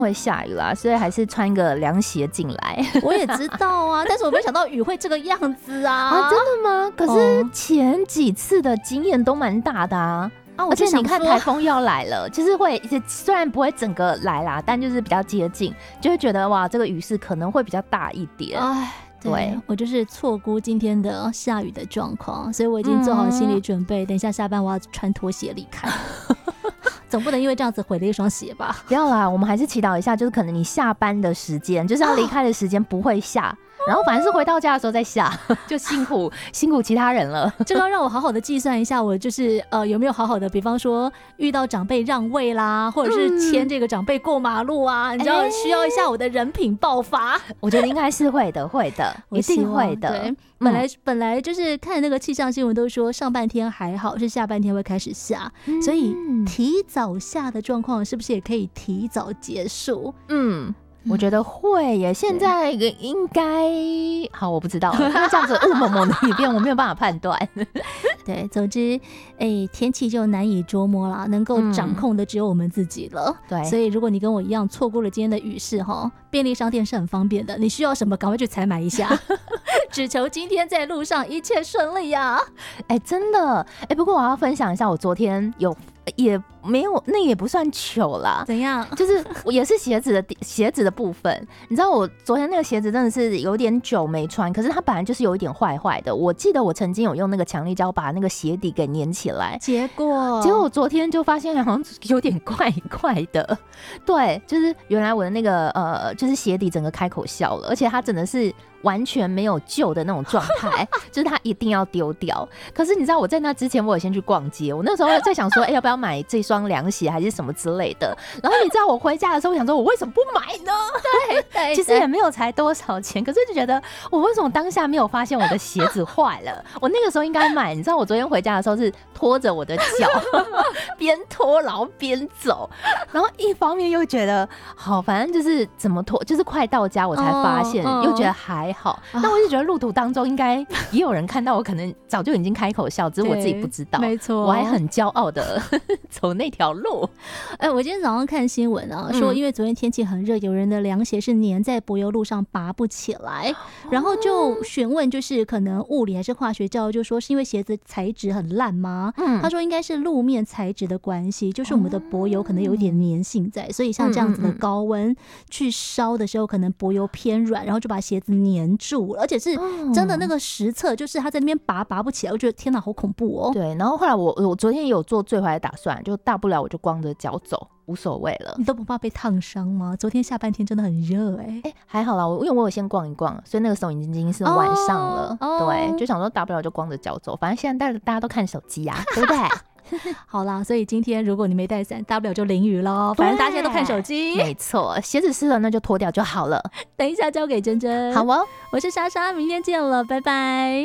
会下雨啦，所以还是穿个凉鞋进来。 我也知道啊，但是我没想到雨会这个样子啊！ 啊，真的吗？可是前几次的经验都蛮大的啊。而且你看台风要来了，就是会虽然不会整个来啦，但就是比较接近，就会觉得哇，这个雨势可能会比较大一点。 哎，对，我就是错估今天的下雨的状况，所以我已经做好心理准备，等一下下班我要穿拖鞋离开。总不能因为这样子毁了一双鞋吧？ 不要啦，我们还是祈祷一下，就是可能你下班的时间，就是要离开的时间不会下。然后反正是回到家的时候再下，就辛苦其他人了。 这个让我好好的计算一下，我就是有没有好好的，比方说遇到长辈让位啦，或者是牵这个长辈过马路啊，你知道需要一下我的人品爆发。 我觉得应该是会的，一定会的。 对，本来就是看那个气象新闻都说上半天还好，是下半天会开始下，所以提早下的状况是不是也可以提早结束？ 我觉得会耶，现在应该好，我不知道，因为这样子雾蒙蒙的一片，我没有办法判断。 对，总之，天气就难以捉摸啦，能够掌控的只有我们自己了。 对， 所以如果你跟我一样错过了今天的雨势哈，便利商店是很方便的，你需要什么赶快去采买一下，只求今天在路上一切顺利呀。 真的，不过我要分享一下，我昨天也没有，那也不算糗啦。 怎样？ 就是我也是鞋子的部分。你知道我昨天那个鞋子真的是有点久没穿，可是它本来就是有一点坏坏的。我记得我曾经有用那个强力胶把那个鞋底给粘起来，结果我昨天就发现好像有点怪怪的。对，就是原来我的那个就是鞋底整个开口笑了，而且它真的是完全没有旧的那种状态，就是它一定要丢掉。可是你知道我在那之前我有先去逛街，我那时候在想说，要不要买这双凉鞋还是什么之类的。然后你知道我回家的时候，我想说我为什么不买呢？对，其实也没有才多少钱，可是就觉得我为什么当下没有发现我的鞋子坏了？我那个时候应该买。你知道我昨天回家的时候是拖着我的脚，边拖然后边走，然后一方面又觉得好，反正就是怎么拖，就是快到家我才发现，又觉得还好。那我就觉得路途当中应该也有人看到我，可能早就已经开口笑，只是我自己不知道。 没错， 我还很骄傲的走那条路。 我今天早上看新闻啊，说因为昨天天气很热，有人的凉鞋是粘在柏油路上拔不起来，然后就询问，就是可能物理还是化学教育，就说是因为鞋子材质很烂吗？他说应该是路面材质的关系，就是我们的柏油可能有一点粘性在，所以像这样子的高温去烧的时候，可能柏油偏软，然后就把鞋子粘住了，而且是真的那个实测，就是他在那边拔不起来，我觉得天哪，好恐怖哦。 对，然后后来我昨天有做最坏的打算，就大不了我就光着脚走，无所谓了。 你都不怕被烫伤吗？昨天下半天真的很热还好啦，因为我有先逛一逛，所以那个时候已经是晚上了。对，就想说大不了就光着脚走，反正现在大家都看手机啊，对不对？ 好啦，所以今天如果你没带伞，大不了就淋雨咯，反正大家现在都看手机。 没错，鞋子湿了那就脱掉就好了。 等一下交给珍珍。 好哦， 我是莎莎，明天见了，拜拜。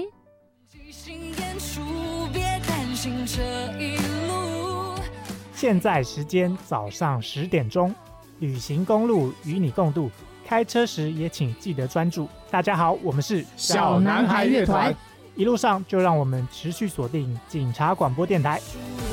现在时间早上10点钟，旅行公路与你共度，开车时也请记得专注。大家好，我们是小男孩乐团， 一路上就让我们持续锁定警察广播电台。